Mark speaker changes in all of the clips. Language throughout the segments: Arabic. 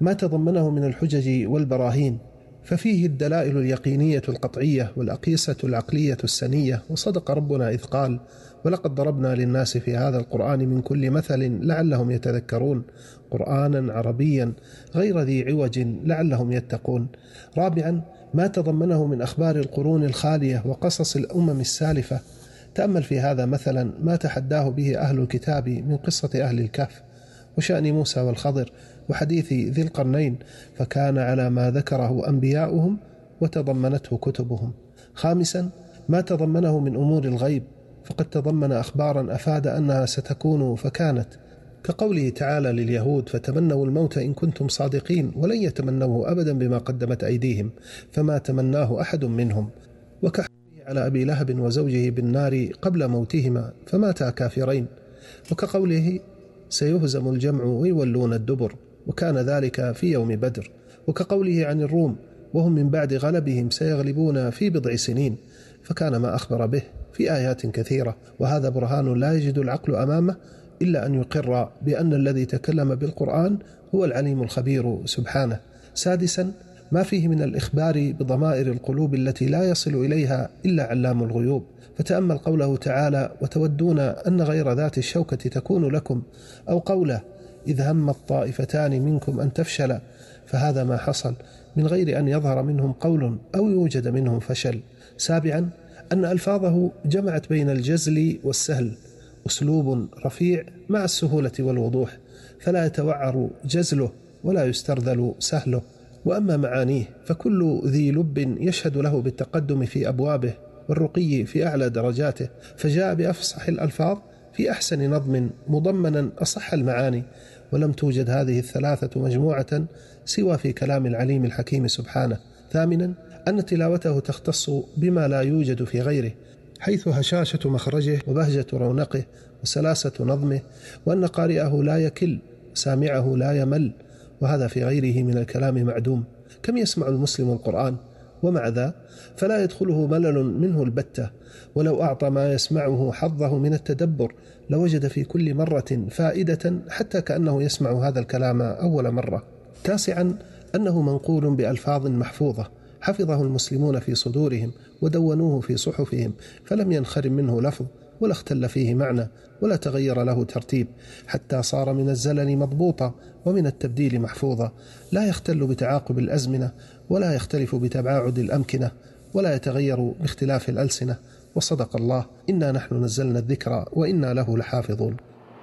Speaker 1: ما تضمنه من الحجج والبراهين، ففيه الدلائل اليقينية القطعية والأقيسة العقلية السنية. وصدق ربنا إذ قال: ولقد ضربنا للناس في هذا القرآن من كل مثل لعلهم يتذكرون، قرآنا عربيا غير ذي عوج لعلهم يتقون. رابعا، ما تضمنه من أخبار القرون الخالية وقصص الأمم السالفة. تأمل في هذا مثلا ما تحداه به أهل الكتاب من قصة أهل الكهف، وشأن موسى والخضر، وحديث ذي القرنين، فكان على ما ذكره أنبياؤهم وتضمنته كتبهم. خامسا، ما تضمنه من أمور الغيب، فقد تضمن أخبارا أفاد أنها ستكون فكانت، كقوله تعالى لليهود: فتمنوا الموت إن كنتم صادقين ولن يتمنوه أبدا بما قدمت أيديهم فما تمناه أحد منهم، وكحكمه على أبي لهب وزوجه بالنار قبل موتهما فماتا كافرين، وكقوله: سيهزم الجمع ويولون الدبر، وكان ذلك في يوم بدر، وكقوله عن الروم: وهم من بعد غلبهم سيغلبون في بضع سنين، فكان ما أخبر به في آيات كثيرة. وهذا برهان لا يجد العقل أمامه إلا أن يقر بأن الذي تكلم بالقرآن هو العليم الخبير سبحانه. سادسا، ما فيه من الإخبار بضمائر القلوب التي لا يصل إليها إلا علام الغيوب. فتأمل قوله تعالى: وتودون أن غير ذات الشوكة تكون لكم، أو قوله: إذ هم الطائفتان منكم أن تفشل، فهذا ما حصل من غير أن يظهر منهم قول أو يوجد منهم فشل. سابعا، أن ألفاظه جمعت بين الجزل والسهل، أسلوب رفيع مع السهولة والوضوح، فلا يتوعر جزله ولا يسترذل سهله. وأما معانيه فكل ذي لب يشهد له بالتقدم في أبوابه والرقي في أعلى درجاته، فجاء بأفصح الألفاظ في أحسن نظم مضمنا أصح المعاني، ولم توجد هذه الثلاثة مجموعة سوى في كلام العليم الحكيم سبحانه. ثامنا، أن تلاوته تختص بما لا يوجد في غيره، حيث هشاشة مخرجه وبهجة رونقه وسلاسة نظمه، وأن قارئه لا يكل، سامعه لا يمل، وهذا في غيره من الكلام معدوم. كم يسمع المسلم القرآن ومع ذا فلا يدخله ملل منه البتة، ولو أعطى ما يسمعه حظه من التدبر لوجد في كل مرة فائدة، حتى كأنه يسمع هذا الكلام أول مرة. تاسعا، أنه منقول بألفاظ محفوظة حفظه المسلمون في صدورهم ودونوه في صحفهم، فلم ينخرم منه لفظ ولا اختل فيه معنى ولا تغير له ترتيب، حتى صار من الزلل مضبوطا ومن التبديل محفوظا، لا يختل بتعاقب الأزمنة ولا يختلف بتباعد الأمكنة ولا يتغير باختلاف الألسنة. وصدق الله: إنا نحن نزلنا الذكر وإنا له لحافظون.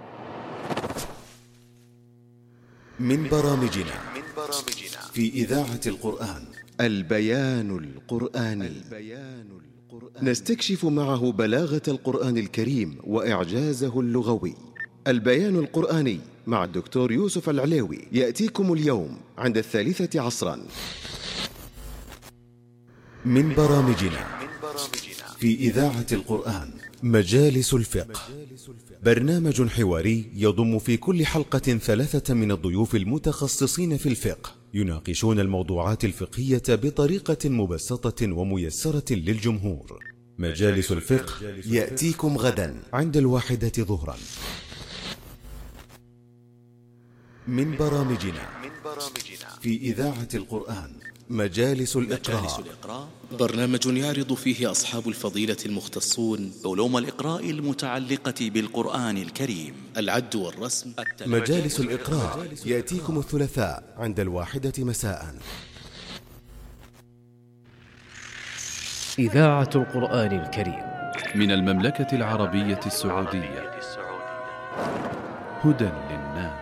Speaker 2: من برامجنا في إذاعة القرآن البيان القرآني، نستكشف معه بلاغة القرآن الكريم وإعجازه اللغوي. البيان القرآني مع الدكتور يوسف العليوي يأتيكم اليوم عند 3 عصرا. من برامجنا في إذاعة القرآن مجالس الفقه، برنامج حواري يضم في كل حلقة 3 من الضيوف المتخصصين في الفقه، يناقشون الموضوعات الفقهية بطريقة مبسطة وميسرة للجمهور. مجالس الفقه يأتيكم غدا عند 1 ظهرا. من برامجنا في إذاعة القرآن مجالس الإقراء،
Speaker 3: برنامج يعرض فيه أصحاب الفضيلة المختصون علوم الإقراء المتعلقة بالقرآن الكريم، العد والرسم.
Speaker 2: مجالس الإقراء يأتيكم الثلاثاء عند 1 مساء.
Speaker 4: إذاعة القرآن الكريم
Speaker 5: من المملكة العربية السعودية، هدى للناس.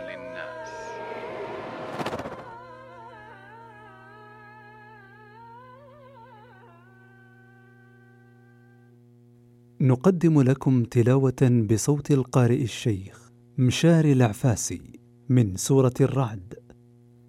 Speaker 6: نقدم لكم تلاوة بصوت القارئ الشيخ مشاري العفاسي من سورة الرعد،